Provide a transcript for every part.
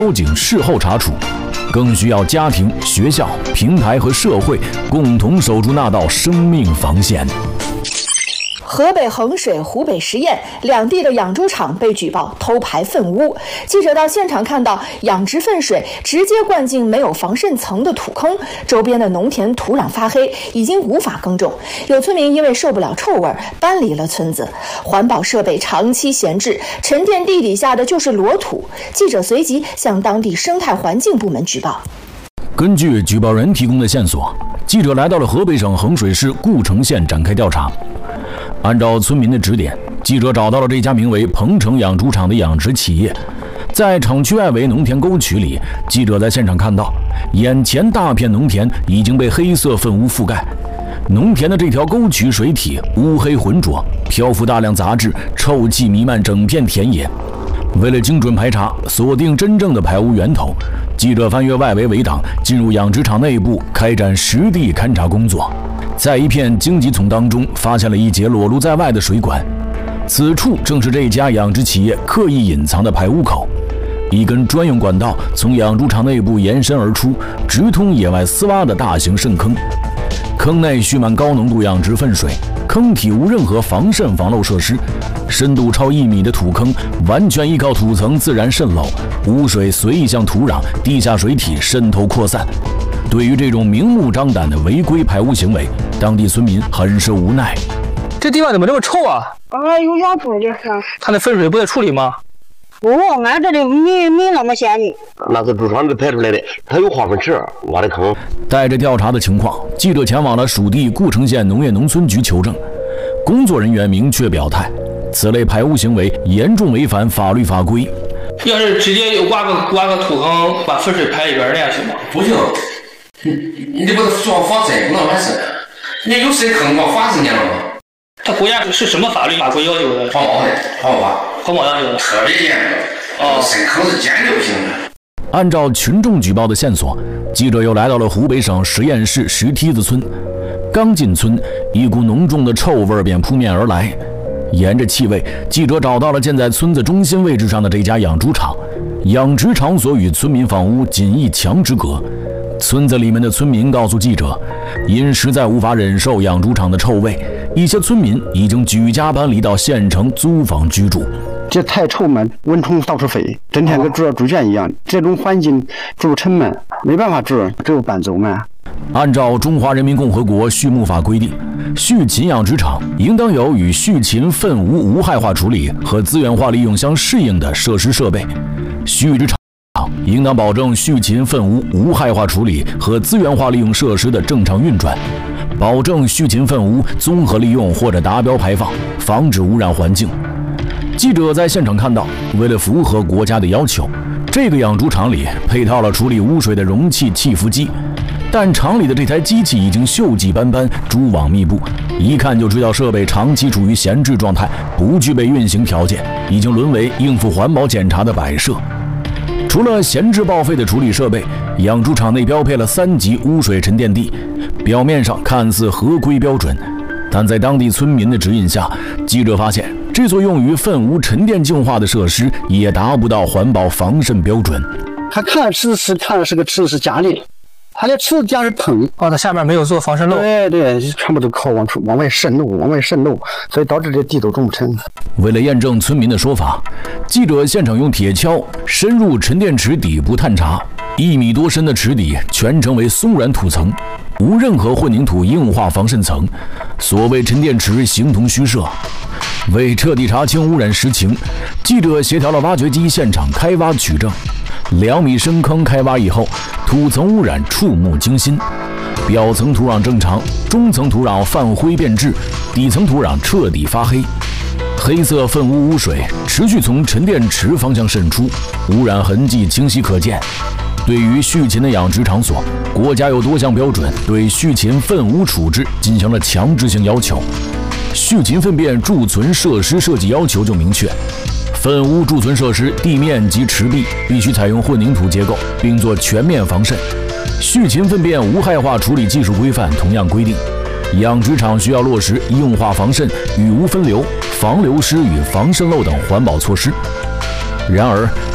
报警事后查处，更需要家庭、学校、平台和社会共同守住那道生命防线。 河北衡水、湖北十堰两地的养猪场被举报偷排粪污，记者到现场看到养殖粪水直接灌进没有防渗层的土坑，周边的农田土壤发黑，已经无法耕种。有村民因为受不了臭味搬离了村子。环保设备长期闲置，沉淀地底下的就是裸土。记者随即向当地生态环境部门举报。 根据举报人提供的线索，记者来到了河北省衡水市故城县展开调查。按照村民的指点，记者找到了这家名为鹏城养猪场的养殖企业。在厂区外围农田沟渠里，记者在现场看到，眼前大片农田已经被黑色粪污覆盖，农田的这条沟渠水体乌黑浑浊，漂浮大量杂质，臭气弥漫整片田野。为了精准排查，锁定真正的排污源头，记者翻越外围围挡，进入养殖场内部，开展实地勘查工作。在一片荆棘丛当中，发现了一节裸露在外的水管，此处正是这家养殖企业刻意隐藏的排污口。一根专用管道从养猪场内部延伸而出，直通野外私挖的大型渗坑。坑内蓄满高浓度养殖粪水，坑体无任何防渗防漏设施，深度超1米的土坑完全依靠土层自然渗漏，污水随意向土壤、地下水体渗透扩散。对于这种明目张胆的违规排污行为，当地村民很是无奈。 这地方怎么这么臭啊？ 有养猪的是。 他那粪水不得处理吗？ 不，俺这里没那么咸的。 那是猪场里排出来的，它有化粪池，挖的坑。 带着调查的情况，记者前往了属地故城县农业农村局求证。工作人员明确表态，此类排污行为严重违反法律法规。 要是直接挖个土坑，把粪水排里边，那样行吗？ 不行。你这不是做防渗不能完事，你有深坑往法子念了吗？ 他国家是什么法律法规要求的？ 环保要求的，特别严格。深坑是坚决不行的。 按照群众举报的线索，记者又来到了湖北省十堰市石梯子村。刚进村，一股浓重的臭味便扑面而来。沿着气味，记者找到了建在村子中心位置上的这家养猪场。养殖场所与村民房屋仅一墙之隔。村子里面的村民告诉记者，因实在无法忍受养猪场的臭味，一些村民已经举家搬离到县城租房居住。 这太臭嘛，蚊虫到处飞，整天跟住了猪圈一样，这种环境住沉闷，没办法住，只有搬走嘛。 按照中华人民共和国畜牧法规定，畜禽养殖场应当有与畜禽粪污无害化处理和资源化利用相适应的设施设备。畜殖场应当保证畜禽粪污无害化处理和资源化利用设施的正常运转，保证畜禽粪污综合利用或者达标排放，防止污染环境。记者在现场看到，为了符合国家的要求，这个养猪场里配套了处理污水的容器气浮机，但厂里的这台机器已经锈迹斑斑，蛛网密布，一看就知道设备长期处于闲置状态，不具备运行条件，已经沦为应付环保检查的摆设。除了闲置报废的处理设备，养猪场内标配了3级污水沉淀地，表面上看似合规标准，但在当地村民的指引下，记者发现这座用于粪污沉淀净化的设施也达不到环保防渗标准。 他看的是个池子是假的，他的池子底下是坑。 它下面没有做防渗漏。 对，全部都靠往外渗漏，所以导致这地都种不成。 为了验证村民的说法，记者现场用铁锹深入沉淀池底部探查，1米多深的池底全程为松软土层，无任何混凝土硬化防渗层，所谓沉淀池形同虚设。为彻底查清污染实情，记者协调了挖掘机现场开挖取证。2米深坑开挖以后，土层污染触目惊心，表层土壤正常，中层土壤泛灰变质，底层土壤彻底发黑。黑色粪污污水持续从沉淀池方向渗出，污染痕迹清晰可见。对于畜禽的养殖场所，国家有多项标准对畜禽粪污处置进行了强制性要求。畜禽粪便贮存设施设计要求就明确，粪污贮存设施地面及池壁必须采用混凝土结构，并做全面防渗。畜禽粪便无害化处理技术规范同样规定，养殖场需要落实硬化防渗、雨污分流、防流失与防渗漏等环保措施。然而，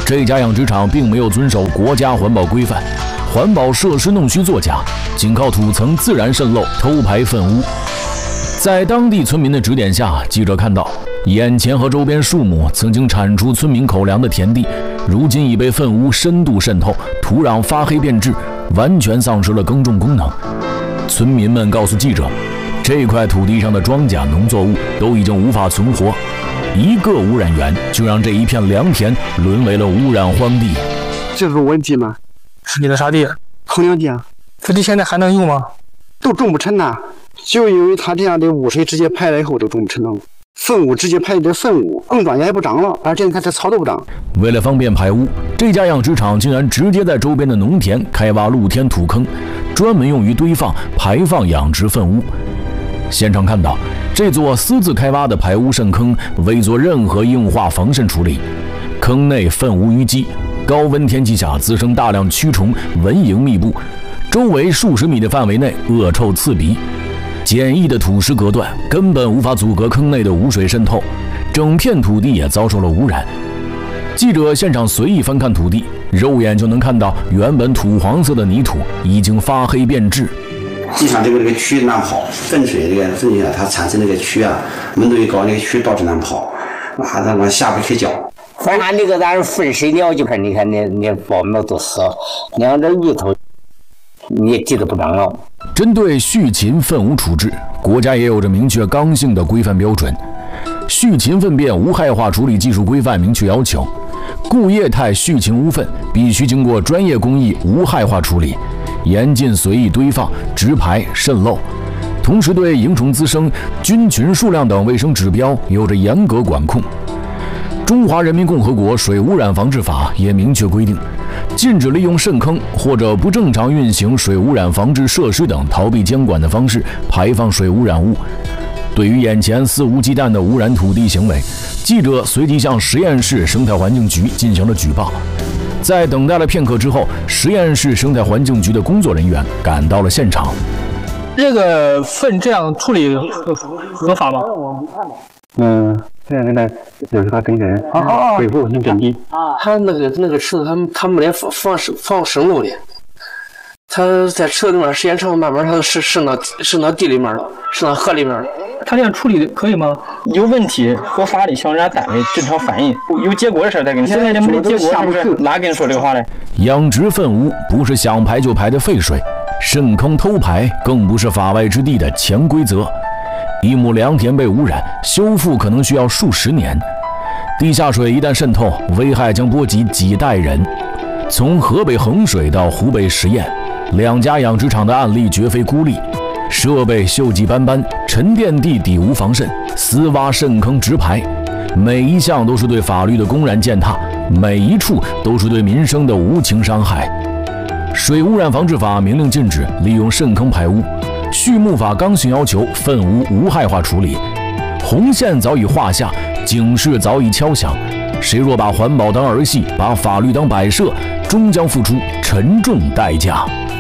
这家养殖场并没有遵守国家环保规范，环保设施弄虚作假，仅靠土层自然渗漏偷排粪污。在当地村民的指点下，记者看到眼前和周边数亩曾经产出村民口粮的田地，如今已被粪污深度渗透，土壤发黑变质，完全丧失了耕种功能。村民们告诉记者，这块土地上的庄稼、农作物都已经无法存活，一个污染源就让这一片良田沦为了污染荒地。 这是我地吗？ 是你的啥地？ 衡阳地啊。 这地现在还能用吗？ 都种不成呐，就因为它这样的污水直接排了以后都种不成了。粪污直接排的粪污，更庄稼也不长了，而且你看这草都不长。 为了方便排污，这家养殖场竟然直接在周边的农田开挖露天土坑，专门用于堆放、排放养殖粪污。现场看到，这座私自开挖的排污渗坑未做任何硬化防渗处理，坑内粪污淤积，高温天气下滋生大量蛆虫，蚊蝇密布，周围数十米的范围内恶臭刺鼻。简易的土石隔断根本无法阻隔坑内的污水渗透，整片土地也遭受了污染。记者现场随意翻看土地，肉眼就能看到原本土黄色的泥土已经发黑变质。 地上这个蛆难跑，粪水这个粪水它产生这个蛆啊，温度一高，那个蛆导致难跑，咱往下不去浇。 反正那个咱粪水鸟就看，你看你苞苗都死，你看这芋头，你地都不长了。 针对畜禽粪污处置，国家也有着明确刚性的规范标准。畜禽粪便无害化处理技术规范明确要求，固液态畜禽污粪必须经过专业工艺无害化处理，严禁随意堆放、直排、渗漏。同时对蝇虫滋生、菌群数量等卫生指标有着严格管控。中华人民共和国水污染防治法也明确规定，禁止利用渗坑或者不正常运行水污染防治设施等逃避监管的方式排放水污染物。对于眼前肆无忌惮的污染土地行为，记者随即向实验室生态环境局进行了举报。在等待了片刻之后，实验室生态环境局的工作人员赶到了现场。 这个粪这样处理合法吗？ 这样的就是他跟人恢复那阵地。 他那个池子他没得放生漏的，他在池子里面时间长，慢慢他都渗到地里面了，渗到河里面了。 他这样处理可以吗？有问题，和法律向人家单位正常反映，有结果的事再跟你。现在这没结果，是不是？哪跟你说这个话嘞？ 养殖粪污不是想排就排的废水，渗坑偷排更不是法外之地的潜规则。一亩良田被污染，修复可能需要数十年。地下水一旦渗透，危害将波及几代人。从河北衡水到湖北十堰，两家养殖场的案例绝非孤立。设备锈迹斑斑，沉淀地底无防渗，私挖渗坑直排，每一项都是对法律的公然践踏，每一处都是对民生的无情伤害。水污染防治法明令禁止利用渗坑排污，畜牧法刚性要求粪污无害化处理，红线早已画下，警示早已敲响。谁若把环保当儿戏，把法律当摆设，终将付出沉重代价。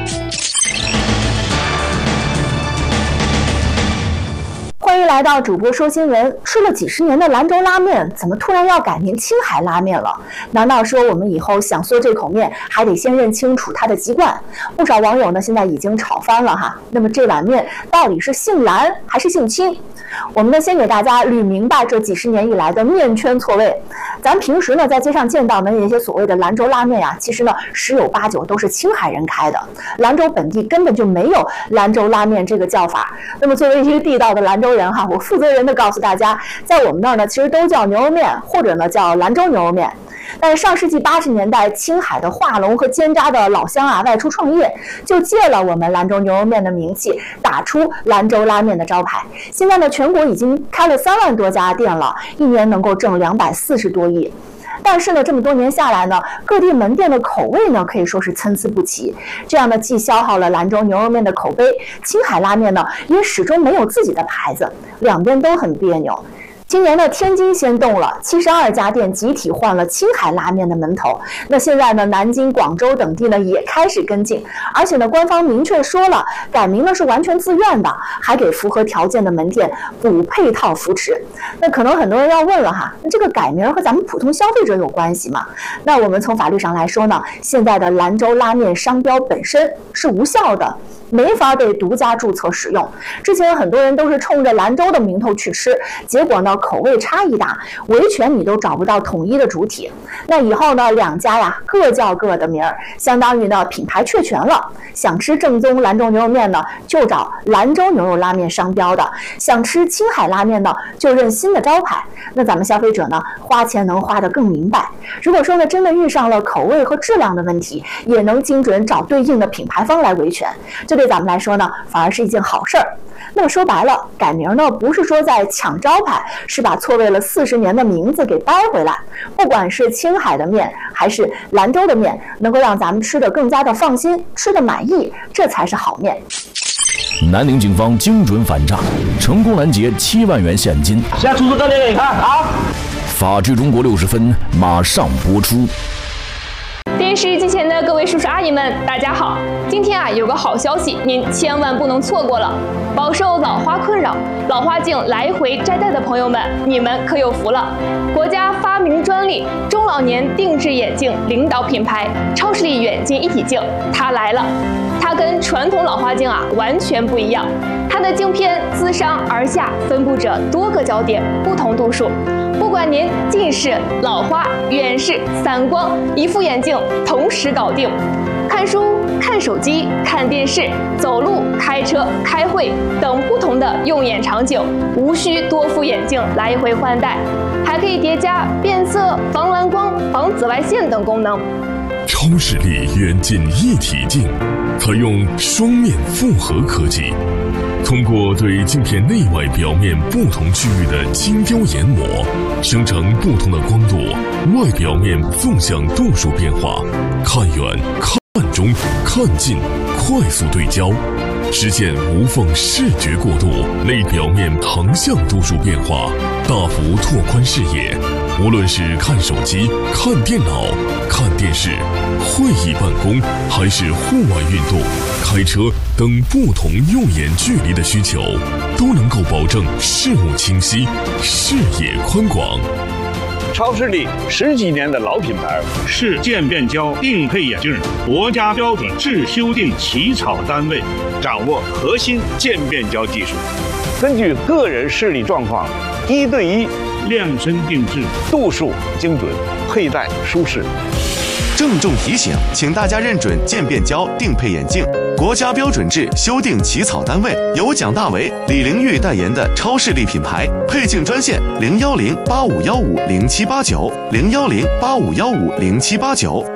欢迎来到主播说新闻。吃了几十年的兰州拉面，怎么突然要改名青海拉面了？难道说我们以后想做这口面，还得先认清楚它的籍贯？不少网友呢现在已经吵翻了哈。那么这碗面到底是姓兰还是姓青？我们呢先给大家捋明白这几十年以来的面圈错位。咱平时呢在街上见到的那些所谓的兰州拉面呀，其实呢10有8 9都是青海人开的，兰州本地根本就没有兰州拉面这个叫法。那么作为一个地道的兰州人哈，我负责任的告诉大家，在我们那儿呢其实都叫牛肉面，或者呢叫兰州牛肉面。但是上世纪80年代，青海的化龙和煎渣的老乡啊外出创业，就借了我们兰州牛肉面的名气，打出兰州拉面的招牌。现在呢，全国已经开了3万多家店了，一年能够挣240多亿。但是呢，这么多年下来呢，各地门店的口味呢可以说是参差不齐。这样呢，既消耗了兰州牛肉面的口碑，青海拉面呢也始终没有自己的牌子，两边都很别扭。 今年呢，天津先动了，72家店集体换了青海拉面的门头。那现在呢，南京、广州等地呢也开始跟进，而且呢，官方明确说了，改名呢是完全自愿的，还给符合条件的门店补配套扶持。那可能很多人要问了哈，那这个改名和咱们普通消费者有关系吗？那我们从法律上来说呢，现在的兰州拉面商标本身是无效的，没法被独家注册使用。之前很多人都是冲着兰州的名头去吃，结果呢口味差异大，维权你都找不到统一的主体。那以后呢，两家呀各叫各的名儿，相当于呢品牌确权了。想吃正宗兰州牛肉面呢，就找兰州牛肉拉面商标的；想吃青海拉面呢，就认新的招牌。那咱们消费者呢，花钱能花得更明白。如果说呢真的遇上了口味和质量的问题，也能精准找对应的品牌方来维权。这对咱们来说呢，反而是一件好事儿。那么说白了，改名呢不是说在抢招牌，是把错位了40年的名字给掰回来。不管是青海的面还是兰州的面，能够让咱们吃得更加的放心，吃得满意，这才是好面。 南宁警方精准反诈，成功拦截7万元现金。 现在出示证件给你看啊！ 法治中国60分马上播出。 电视机前的各位叔叔阿姨们，大家好！今天啊，有个好消息，您千万不能错过了。饱受老花困扰、老花镜来回摘戴的朋友们，你们可有福了！国家发明专利中老年定制眼镜领导品牌超视力远近一体镜，它来了。它跟传统老花镜啊完全不一样，它的镜片自上而下分布着多个焦点，不同度数。不管您近视、老花、远视、散光，一副眼镜同时搞定。看书、看手机、看电视、走路、开车、开会等不同的用眼场景，无需多副眼镜来回换代，还可以叠加变色、防蓝光、防紫外线等功能。 超视力远近一体镜采用双面复合科技，通过对镜片内外表面不同区域的精雕研磨，生成不同的光度、外表面纵向度数变化，看远、看中、看近，快速对焦，实现无缝视觉过渡，内表面横向度数变化，大幅拓宽视野。无论是看手机、看电脑、看电视、会议办公，还是户外运动、开车等不同用眼距离的需求，都能够保证视物清晰、视野宽广。 超视力10几年的老品牌，是渐变焦定配眼镜国家标准制修订起草单位，掌握核心渐变焦技术，根据个人视力状况1对1量身定制，度数精准，佩戴舒适。 郑重提醒，请大家认准渐变焦定配眼镜国家标准制修订起草单位，由蒋大为、李玲玉代言的超视力品牌。配镜专线01085150789，01085150789。